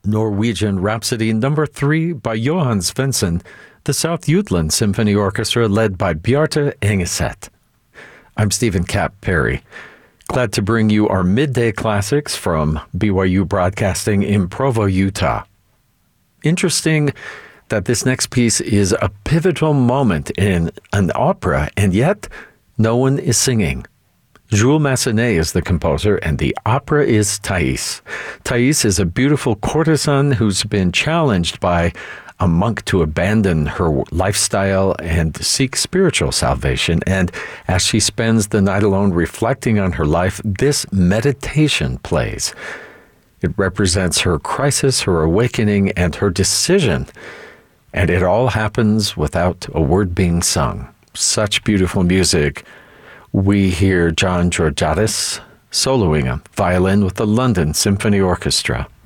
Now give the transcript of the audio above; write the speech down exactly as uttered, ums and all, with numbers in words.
Norwegian Rhapsody number three by Johann Svensson, the South Jutland Symphony Orchestra led by Bjarte Engeset. I'm Stephen Cap Perry. Glad to bring you our midday classics from B Y U Broadcasting in Provo, Utah. Interesting that this next piece is a pivotal moment in an opera, and yet no one is singing. Jules Massenet is the composer, and the opera is Thais. Thais is a beautiful courtesan who's been challenged by a monk to abandon her lifestyle and seek spiritual salvation. And as she spends the night alone reflecting on her life, this meditation plays. It represents her crisis, her awakening, and her decision. And it all happens without a word being sung. Such beautiful music. We hear John Georgiadis soloing a violin with the London Symphony Orchestra.